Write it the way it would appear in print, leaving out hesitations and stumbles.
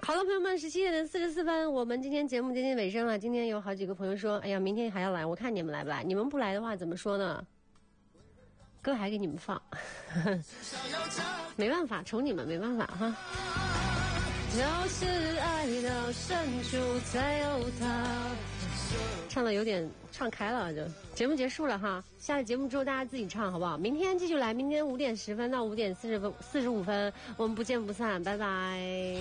好了，朋友们，17:44，我们今天节目接近尾声了。今天有好几个朋友说，哎呀，明天还要来，我看你们来不来？你们不来的话，怎么说呢？歌还给你们放，没办法，宠你们没办法哈。就是爱到深处才有它。唱的有点唱开了，就节目结束了哈。下了节目之后大家自己唱好不好？明天继续来，明天5:10到5:45，我们不见不散，拜拜。